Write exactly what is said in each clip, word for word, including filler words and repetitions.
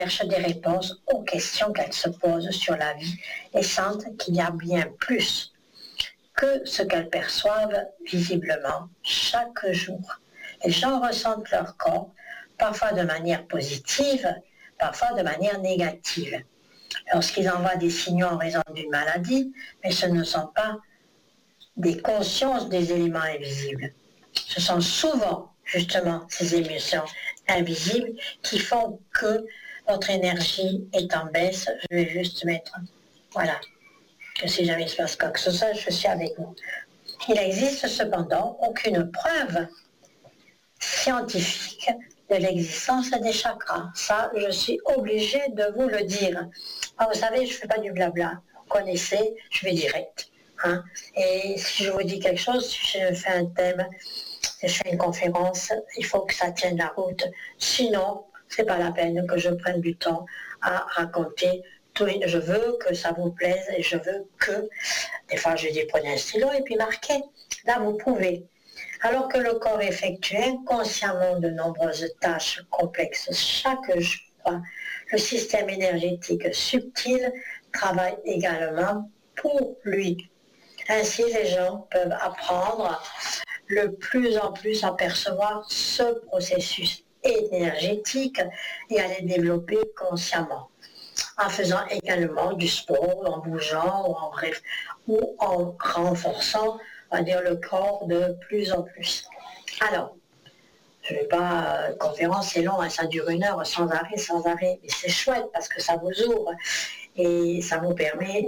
cherchent des réponses aux questions qu'elles se posent sur la vie et sentent qu'il y a bien plus que ce qu'elles perçoivent visiblement chaque jour. Les gens ressentent leur corps, parfois de manière positive, parfois de manière négative. Lorsqu'ils envoient des signaux en raison d'une maladie, mais ce ne sont pas des consciences des éléments invisibles. Ce sont souvent justement ces émotions invisibles qui font que votre énergie est en baisse. Je vais juste mettre, voilà, que si jamais il se passe quoi que ce soit, je suis avec vous. Il n'existe cependant aucune preuve scientifique de l'existence des chakras. Ça, je suis obligée de vous le dire. Ah, vous savez, je ne fais pas du blabla. Vous connaissez, je vais direct. Hein? Et si je vous dis quelque chose, si je fais un thème, si je fais une conférence, il faut que ça tienne la route. Sinon, c'est pas la peine que je prenne du temps à raconter. Tout, je veux que ça vous plaise et je veux que, des fois je dis prenez un stylo et puis marquez. Là, vous pouvez. Alors que le corps effectue inconsciemment de nombreuses tâches complexes chaque jour, le système énergétique subtil travaille également pour lui. Ainsi, les gens peuvent apprendre de plus en plus à percevoir ce processus énergétique et à les développer consciemment, en faisant également du sport, en bougeant ou en, bref, ou en renforçant, on va dire, le corps de plus en plus. Alors, je ne vais pas, euh, conférence c'est long, hein, ça dure une heure sans arrêt, sans arrêt, mais c'est chouette parce que ça vous ouvre et ça vous permet,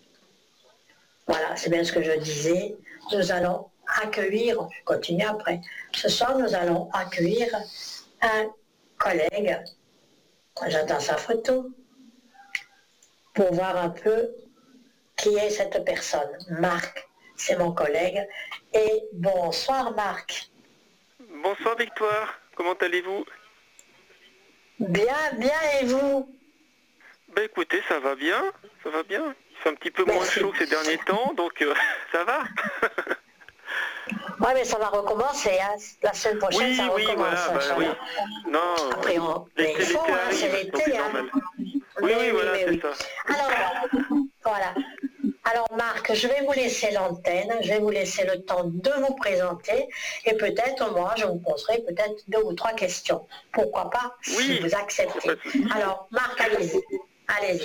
voilà, c'est bien ce que je disais, nous allons accueillir, je continue après, ce soir nous allons accueillir un collègue, j'attends sa photo, pour voir un peu qui est cette personne. Marc, c'est mon collègue. Et bonsoir Marc. Bonsoir Victoire, comment allez-vous? Bien, bien et vous? Ben écoutez, ça va bien, ça va bien. Il fait un petit peu moins Merci. chaud que ces derniers temps, donc euh, ça va. Oui, mais ça va recommencer. Hein. La semaine prochaine, oui, ça oui, recommence. voilà, bah, oui. Non, après, on... l'été, mais il faut, l'été hein, arrive, c'est donc l'été. c'est Hein. normal. Mais Oui, oui, voilà, mais c'est oui. ça. Alors, voilà. Alors Marc, je vais vous laisser l'antenne, je vais vous laisser le temps de vous présenter et peut-être moi je vous poserai peut-être deux ou trois questions. Pourquoi pas, Oui, si vous acceptez. Alors Marc, allez-y. Allez-y.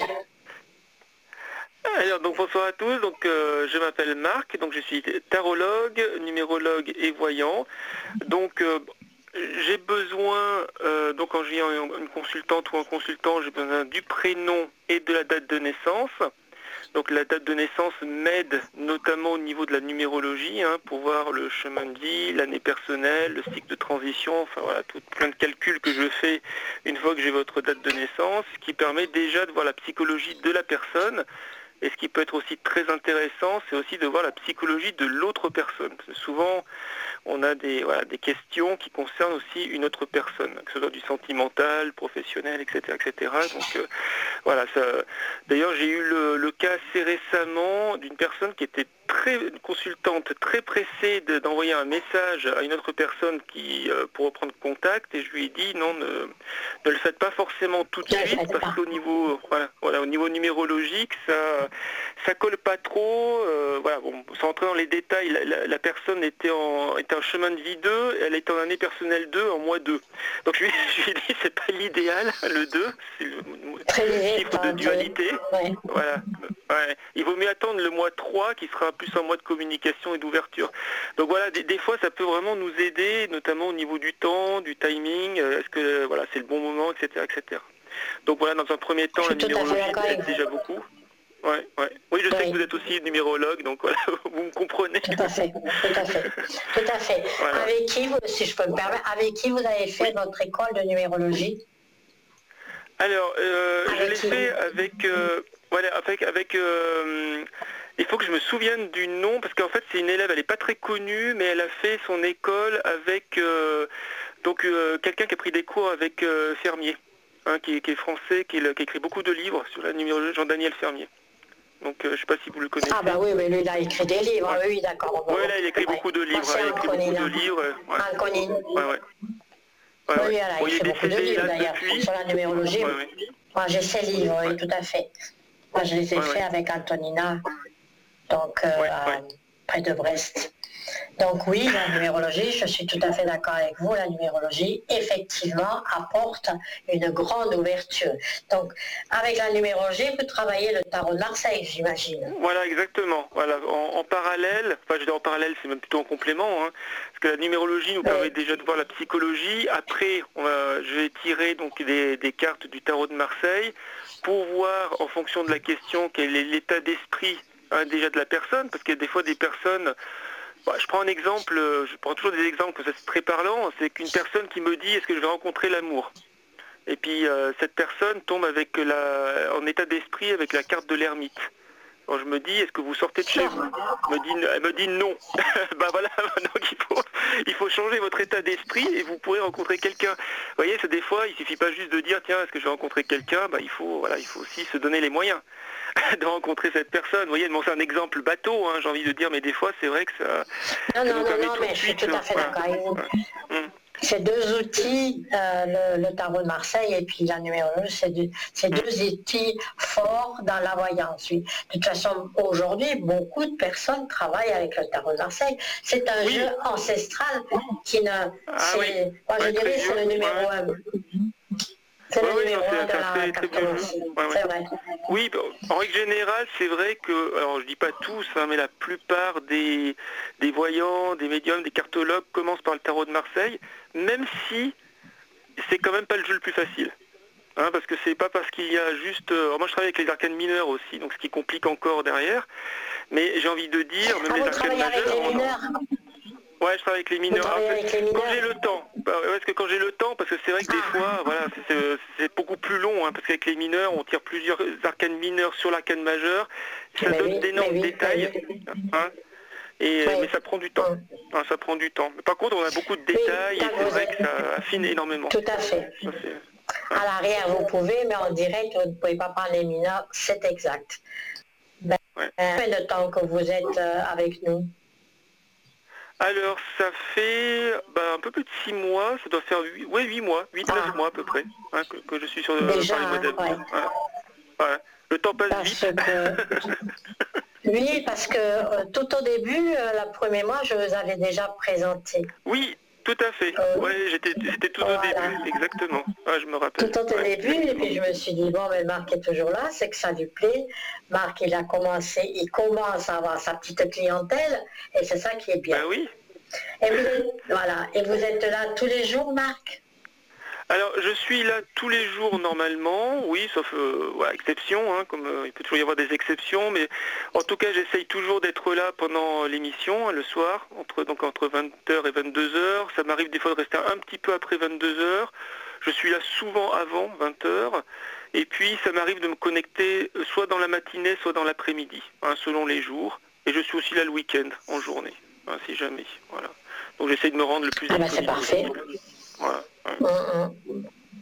Alors donc bonsoir à tous, donc euh, je m'appelle Marc, donc je suis tarologue, numérologue et voyant. Donc euh, j'ai besoin, euh, donc quand je viens une consultante ou un consultant, j'ai besoin du prénom et de la date de naissance. Donc la date de naissance m'aide notamment au niveau de la numérologie, hein, pour voir le chemin de vie, l'année personnelle, le cycle de transition, enfin voilà, tout plein de calculs que je fais une fois que j'ai votre date de naissance, ce qui permet déjà de voir la psychologie de la personne. Et ce qui peut être aussi très intéressant, c'est aussi de voir la psychologie de l'autre personne. Parce que souvent, on a des, voilà, des questions qui concernent aussi une autre personne, que ce soit du sentimental, professionnel, et cetera, et cetera. Donc euh, voilà. Ça... D'ailleurs, j'ai eu le, le cas assez récemment d'une personne qui était très une consultante, très pressée de, d'envoyer un message à une autre personne qui euh, pour reprendre contact, et je lui ai dit non, ne, ne le faites pas forcément tout de suite parce qu'au niveau, voilà, voilà, au niveau numérologique, ça, ça colle pas trop. Euh, voilà, bon, sans entrer dans les détails, la, la, la personne était en, était en chemin de vie deux, elle était en année personnelle deux, en mois deux. Donc je lui, je lui ai dit c'est pas l'idéal, le deux, c'est le chiffre de dualité. Ouais. Voilà. Ouais. Il vaut mieux attendre le mois trois qui sera plus un mois de communication et d'ouverture. Donc voilà, des, des fois ça peut vraiment nous aider, notamment au niveau du temps, du timing, euh, est-ce que voilà, c'est le bon moment, et cetera, et cetera. Donc voilà, dans un premier temps, la numérologie aide déjà beaucoup. Ouais, ouais. Oui, je sais oui. que vous êtes aussi numérologue, donc voilà, vous me comprenez. Tout à fait, tout à fait, tout à fait. Voilà. Avec qui, vous, si je peux me permettre, avec qui vous avez fait oui. votre école de numérologie? Alors, euh, je l'ai fait avec, euh, voilà, avec, avec euh, il faut que je me souvienne du nom, parce qu'en fait c'est une élève, elle n'est pas très connue, mais elle a fait son école avec euh, donc euh, quelqu'un qui a pris des cours avec euh, Fermier, hein, qui, qui est français, qui, est, qui écrit beaucoup de livres sur la numérologie, Jean-Daniel Fermier. Donc euh, je ne sais pas si vous le connaissez. Ah bah oui, mais lui il a écrit des livres, ouais. Oui, d'accord. Oui, là il a écrit ouais. beaucoup de livres, Moi, il a écrit beaucoup de livres. Ouais. Un connu. Ouais, ouais. Ouais, oui, ouais. elle a bon, écrit beaucoup de livres d'ailleurs, sur la numérologie. Ouais, ouais. Moi, j'ai ces livres, oui, Ouais. tout à fait. Moi, je les ai Ouais, faits ouais. avec Antonina, donc euh, Ouais, à- ouais. près de Brest. Donc oui, la numérologie, je suis tout à fait d'accord avec vous, la numérologie, effectivement, apporte une grande ouverture. Donc, avec la numérologie, vous travaillez le tarot de Marseille, j'imagine. Voilà, exactement. Voilà, en, en parallèle, enfin je dis en parallèle, c'est même plutôt en complément, hein, parce que la numérologie nous permet Oui. déjà de voir la psychologie. Après, on va, je vais tirer donc des, des cartes du tarot de Marseille pour voir en fonction de la question quel est l'état d'esprit hein, déjà de la personne, parce qu'il y a des fois des personnes. Bah, je prends un exemple, euh, je prends toujours des exemples que ça c'est très parlant. C'est qu'une personne qui me dit est-ce que je vais rencontrer l'amour? Et puis euh, cette personne tombe avec la, en état d'esprit avec la carte de l'ermite. Alors je me dis, est-ce que vous sortez de chez vous? Elle me dit, elle me dit non. Bah voilà, donc il faut, il faut changer votre état d'esprit et vous pourrez rencontrer quelqu'un. Vous voyez, c'est des fois, il suffit pas juste de dire, tiens, est-ce que je vais rencontrer quelqu'un? Bah il faut, voilà, il faut aussi se donner les moyens de rencontrer cette personne. Vous voyez, bon, c'est un exemple bateau, hein, j'ai envie de dire, mais des fois, c'est vrai que ça, Non, ça non, nous non, permet non, tout mais de je suis suite. tout à fait Voilà. d'accord avec vous. Hum. Ces deux outils, euh, le, le tarot de Marseille et puis la numérologie, c'est deux, c'est deux outils forts dans la voyance. Oui. De toute façon, aujourd'hui, beaucoup de personnes travaillent avec le tarot de Marseille. C'est un Oui. jeu ancestral qui ne... Ah oui. Moi, je Ouais, très dirais c'est vieux. le numéro Ouais. un. C'est Oui, le oui, numéro non, un c'est de c'est la assez très vieux jeu. cartomancie. Ouais, ouais. C'est vrai. Oui, en règle générale, c'est vrai que, alors je dis pas tous, hein, mais la plupart des, des voyants, des médiums, des cartologues commencent par le tarot de Marseille, même si c'est quand même pas le jeu le plus facile. Hein, parce que c'est pas parce qu'il y a juste... euh, alors moi je travaille avec les arcanes mineurs aussi, donc ce qui complique encore derrière, mais j'ai envie de dire, même Ah, les vous arcanes travaillez avec majeures... les on- mineurs? Ouais, je travaille avec les Vous mineurs. Alors, travaillez c'est- avec les quand mineurs? j'ai le temps, bah, ouais, parce que quand j'ai le temps, parce que c'est vrai que des Ah, fois, voilà, c'est c'est- c'est beaucoup plus long, hein, parce qu'avec les mineurs, on tire plusieurs arcanes mineurs sur l'arcane majeur, ça mais donne oui, mais d'énormes oui, détails, mais oui. hein, et, mais Oui. ça prend du temps. Hum. Hein, ça prend du temps. Mais par contre, on a beaucoup de Oui, détails et quand c'est vous vrai que êtes... ça affine énormément. Tout à fait. Ça, c'est- À hein. l'arrière, vous pouvez, mais en direct, vous ne pouvez pas parler mineur, c'est exact. Ben, Ouais. combien de temps que vous êtes euh, avec nous? Alors, ça fait bah, un peu plus de six mois, ça doit faire huit, ouais, huit mois, huit, neuf Ah, mois à peu près, hein, que, que je suis sur euh, déjà, par les mois hein, d'avril. ouais. Voilà. Voilà. Le temps passe Parce vite. que, oui, parce que euh, tout au début, euh, le premier mois, je vous avais déjà présenté. Oui, tout à fait. Euh, Ouais, j'étais, c'était tout au voilà. début, exactement. Ouais, je me rappelle. Tout au Ouais, début, et puis je me suis dit, bon, mais Marc est toujours là, c'est que ça lui plaît. Marc, il a commencé, il commence à avoir sa petite clientèle, et c'est ça qui est bien. Ben oui. Et vous êtes, voilà, et vous êtes là tous les jours, Marc? Alors, je suis là tous les jours normalement, oui, sauf euh, voilà, exception, hein, comme euh, il peut toujours y avoir des exceptions, mais en tout cas, j'essaye toujours d'être là pendant l'émission, hein, le soir, entre donc entre vingt heures et vingt-deux heures. Ça m'arrive des fois de rester un petit peu après vingt-deux heures. Je suis là souvent avant vingt heures. Et puis, ça m'arrive de me connecter euh, soit dans la matinée, soit dans l'après-midi, hein, selon les jours. Et je suis aussi là le week-end, en journée, hein, si jamais. Voilà. Donc, j'essaye de me rendre le plus Ah ben c'est disponible parfait. possible. Voilà. Ouais. Hum, hum.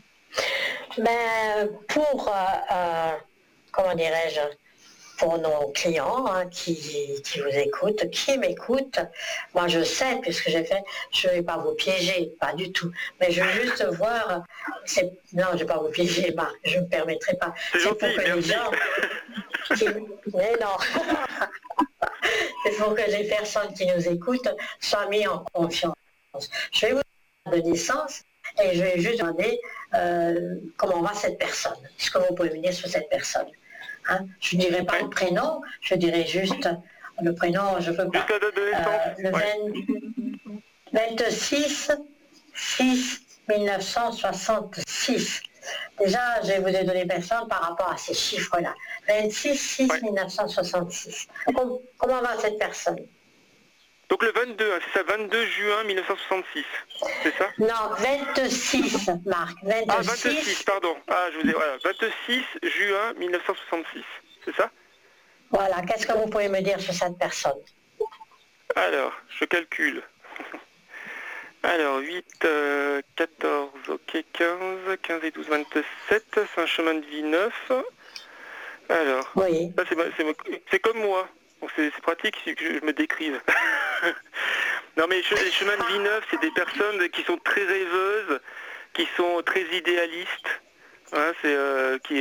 Ben, pour, euh, euh, comment dirais-je, pour nos clients hein, qui, qui vous écoutent, qui m'écoutent, moi je sais, puisque j'ai fait, je ne vais pas vous piéger, pas du tout, mais je veux juste voir, c'est, non, je ne vais pas vous piéger, Marc, je ne me permettrai pas, C'est c'est pour gentil, que les merci. gens, qui, mais non, c'est pour que les personnes qui nous écoutent soient mis en confiance. Je vais vous donner de naissance et je vais juste demander euh, comment va cette personne. Est-ce que vous pouvez me dire sur cette personne hein? Je ne dirai pas Ouais. le prénom, je dirai juste le prénom, je ne peux pas. Juste la date de naissance. Euh, le Ouais. vingt-six six mille neuf cent soixante-six. Déjà, je vais vous donner personne par rapport à ces chiffres-là. vingt-six six mille neuf cent soixante-six. Comment, comment va cette personne? Donc le vingt-deux, hein, c'est ça, vingt-deux juin mille neuf cent soixante-six, c'est ça? Non, vingt-six, Marc. vingt-six. Ah, vingt-six, pardon. Ah, je vous ai, voilà, vingt-six juin mille neuf cent soixante-six, c'est ça? Voilà, qu'est-ce que vous pouvez me dire sur cette personne? Alors, je calcule. Alors, huit, euh, quatorze, ok, quinze, quinze et douze, vingt-sept, c'est un chemin de vie neuf. Alors, Oui. ça c'est, c'est, c'est comme moi, donc c'est, c'est pratique que je me décrive. Non mais les chemins de vie neuf, c'est des personnes qui sont très rêveuses, qui sont très idéalistes, hein, c'est, euh, qui